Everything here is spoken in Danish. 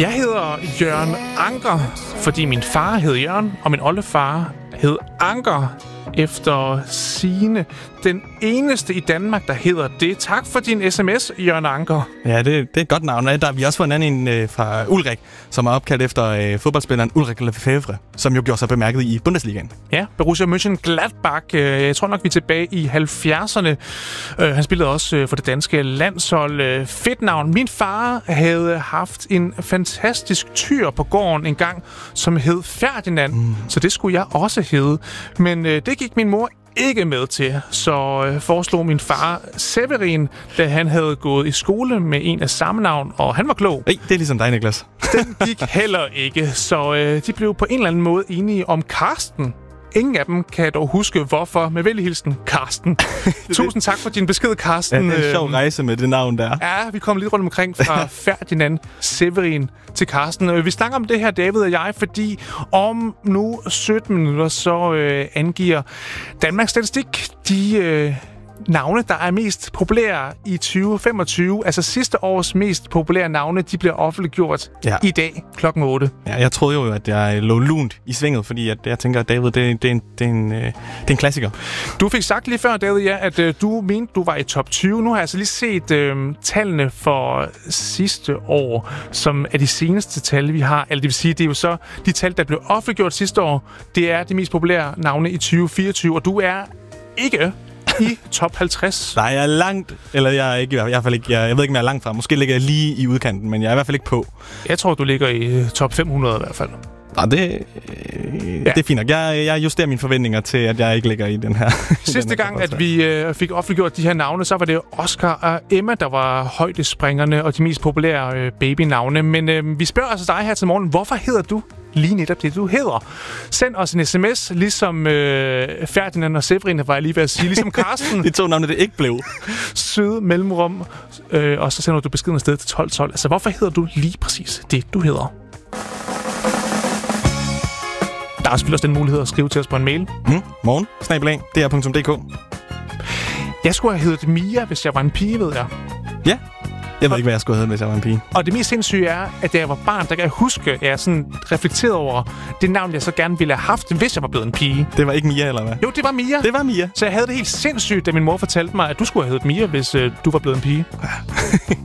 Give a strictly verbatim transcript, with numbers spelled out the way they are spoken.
Jeg hedder Jørgen Anker, fordi min far hed Jørgen, og min oldefar hed Anker. Efter sigende den eneste i Danmark, der hedder det. Tak for din sms, Jørgen Anker. Ja, det, det er et godt navn. Der har vi også fået en anden en øh, fra Ulrik, som er opkaldt efter øh, fodboldspilleren Ulrik Lefebvre, som jo gjorde sig bemærket i Bundesligaen. Ja, Borussia Mönchengladbach. Øh, jeg tror nok, vi er tilbage i halvfjerdserne. Øh, han spillede også øh, for det danske landshold. Øh, fedt navn. Min far havde haft en fantastisk tyr på gården en gang, som hed Ferdinand. Mm. Så det skulle jeg også hedde. Men øh, det gik min mor ikke med til, så øh, foreslog min far Severin, da han havde gået i skole med en af samme navn, og han var klog. Hey, det er ligesom dig, Niklas. Den gik heller ikke, så øh, de blev på en eller anden måde enige om Karsten. Ingen af dem kan dog huske, hvorfor. Med venlig hilsen, Karsten. Tusind tak for din besked, Karsten. Ja, det er en sjov rejse med det navn der. Ja, vi kom lige rundt omkring fra Ferdinand Severin til Karsten. Vi snakker om det her, David og jeg, fordi om nu sytten minutter, så øh, angiver Danmarks Statistik de øh, navne, der er mest populære i tyve femogtyve. Altså sidste års mest populære navne, de bliver offentliggjort ja. i dag klokken otte. Ja, jeg troede jo, at jeg lå lunt i svinget, fordi at jeg tænker, at David, det, det, er, en, det, er, en, det er en klassiker. Du fik sagt lige før, David, ja, at øh, du mente, du var i top tyve. Nu har jeg altså lige set øh, tallene for sidste år, som er de seneste tal, vi har. Eller det vil sige, det er jo så de tal, der blev offentliggjort sidste år. Det er de mest populære navne i tyve fireogtyve, og du er ikke i top halvtreds. Nej, jeg er langt, eller jeg er ikke, i hvert fald ikke, jeg, jeg ved ikke, om jeg er langt fra. Måske ligger jeg lige i udkanten, men jeg er i hvert fald ikke på. Jeg tror, du ligger i top fem hundrede i hvert fald. Nej, det, øh, ja. det er fint nok. Jeg, jeg justerer mine forventninger til, at jeg ikke ligger i den her. Sidste den her gang, at vi øh, fik offentliggjort de her navne, så var det Oscar og Emma, der var højdespringerne og de mest populære øh, babynavne. Men øh, vi spørger altså dig her til morgen, hvorfor hedder du lige netop det, du hedder? Send os en sms, ligesom øh, Ferdinand og Severin, var jeg lige ved at sige, ligesom Karsten. De to navne, det ikke blev. Søde mellemrum, øh, og så sender du beskeden afsted til tolv tolv. Altså, hvorfor hedder du lige præcis det, du hedder? Der er selvfølgelig også den mulighed at skrive til os på en mail. Mm, morgen, snabel-a, d r punktum d k. Jeg skulle have heddet Mia, hvis jeg var en pige, ved jeg. Ja. Jeg ved ikke, hvad jeg skulle have, hvis jeg var en pige. Og det mest sindssyge er, at da jeg var barn, der kan jeg huske, at jeg sådan reflekterede over det navn, jeg så gerne ville have haft, hvis jeg var blevet en pige. Det var ikke Mia, eller hvad? Jo, det var Mia. Det var Mia. Så jeg havde det helt sindssygt, da min mor fortalte mig, at du skulle have heddet Mia, hvis øh, du var blevet en pige.